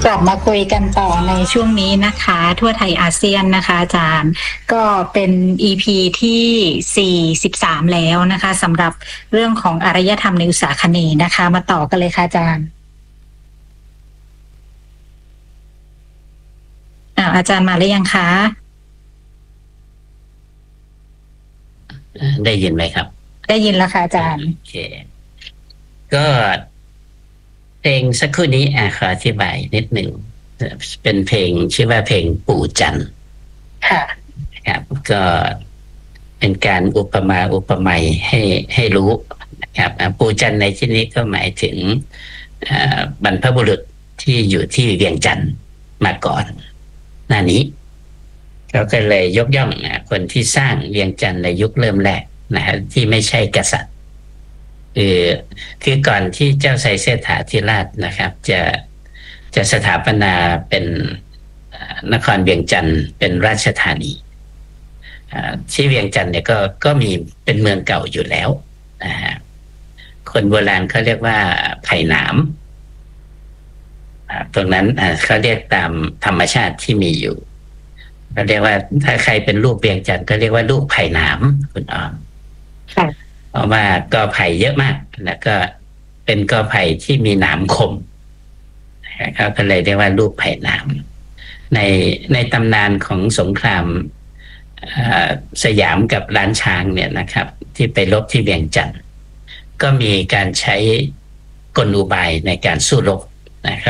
กลับมาคุยกันต่อในช่วงนี้นะคะทั่วไทยอาเซียนนะคะอาจารย์ก็เป็น EP ที่43แล้วนะคะสำหรับเรื่องของอารยธรรมในอุตสาคเนย์นะคะมาต่อกันเลยค่ะอาจารย์อาจารย์มาหรือยังคะได้ยินไหมครับได้ยินแล้วค่ะอาจารย์โอเคก็เพลงสักครู่นี้ขออธิบายนิดหนึ่งเป็นเพลงชื่อว่าเพลงปู่จันทร์ค่ะครับก็เป็นการอุปมาอุปไมยให้รู้นะครับปู่จันทร์ในที่นี้ก็หมายถึงบรรพบุรุษที่อยู่ที่เวียงจันทร์มาก่อนหน้านี้เขาก็เลยยกย่องคนที่สร้างเวียงจันทร์ในยุคเริ่มแรกนะครับที่ไม่ใช่กษัตริย์คือก่อนที่เจ้าไซเสถาธิราชนะครับจะสถาปนาเป็นนครเวียงจันทร์เป็นราชธานีที่เวียงจันทร์เนี่ยก็มีเป็นเมืองเก่าอยู่แล้วนะฮะคนโบราณเขาเรียกว่าไผ่หนามตรงนั้นเขาเรียกตามธรรมชาติที่มีอยู่ก็เรียกว่าถ้าใครเป็นลูกเวียงจันทร์ก็เรียกว่าลูกไผ่หนามคุณออมเพราะว่ากอไผ่เยอะมากแล้วก็เป็นกอไผ่ที่มีหนามคมเขาก็เลยเรียกว่าลูกไผ่หนามในตำนานของสงครามสยามกับล้านช้างเนี่ยนะครับที่ไปรบที่เวียงจันทร์ก็มีการใช้กลอุบายในการสู้รบนะครับ